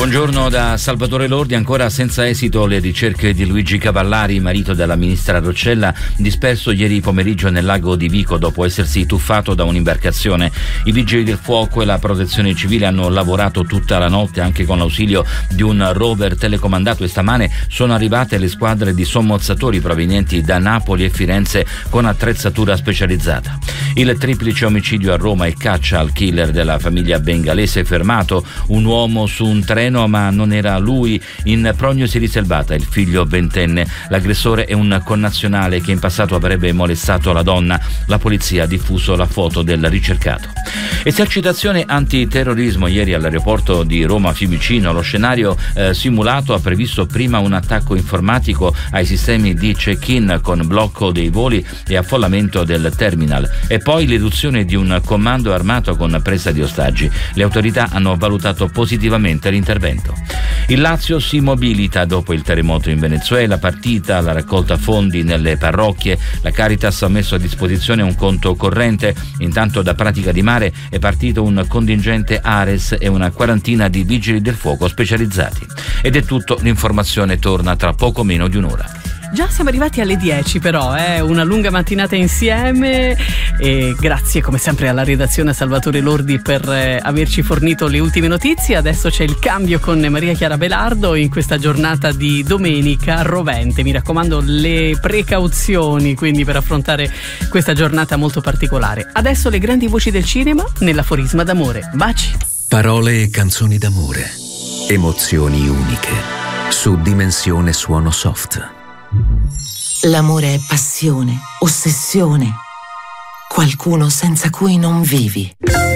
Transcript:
Buongiorno da Salvatore Lordi. Ancora senza esito le ricerche di Luigi Cavallari, marito della ministra Roccella, disperso ieri pomeriggio nel lago di Vico dopo essersi tuffato da un'imbarcazione. I vigili del fuoco e la protezione civile hanno lavorato tutta la notte anche con l'ausilio di un rover telecomandato e stamane sono arrivate le squadre di sommozzatori provenienti da Napoli e Firenze con attrezzatura specializzata. Il triplice omicidio a Roma e caccia al killer della famiglia bengalese, fermato un uomo su un treno ma non era lui. In prognosi riservata il figlio ventenne. L'aggressore è un connazionale che in passato avrebbe molestato la donna. La polizia ha diffuso la foto del ricercato. Esercitazione antiterrorismo ieri all'aeroporto di Roma Fiumicino. Lo scenario simulato ha previsto prima un attacco informatico ai sistemi di check-in con blocco dei voli e affollamento del terminal e poi l'irruzione di un comando armato con presa di ostaggi. Le autorità hanno valutato positivamente l'intervento. Il Lazio si mobilita dopo il terremoto in Venezuela, partita la raccolta fondi nelle parrocchie. La Caritas ha messo a disposizione un conto corrente. Intanto da Pratica di Mare è partito un contingente Ares e una quarantina di vigili del fuoco specializzati. Ed è tutto, l'informazione torna tra poco meno di un'ora. Già siamo arrivati alle 10 però, una lunga mattinata insieme e grazie come sempre alla redazione Salvatore Lordi per averci fornito le ultime notizie. Adesso c'è il cambio con Maria Chiara Belardo in questa giornata di domenica rovente. Mi raccomando, le precauzioni quindi per affrontare questa giornata molto particolare. Adesso le grandi voci del cinema nell'aforisma d'amore. Baci. Parole e canzoni d'amore, emozioni uniche, su Dimensione Suono Soft. L'amore è passione, ossessione, qualcuno senza cui non vivi.